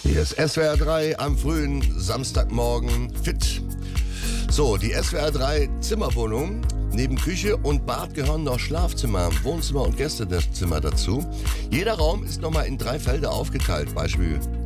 Hier ist SWR 3 am frühen Samstagmorgen fit. So, die SWR 3 Zimmerwohnung. Neben Küche und Bad gehören noch Schlafzimmer, Wohnzimmer und Gästezimmer dazu. Jeder Raum ist nochmal in 3 Felder aufgeteilt. Beispiel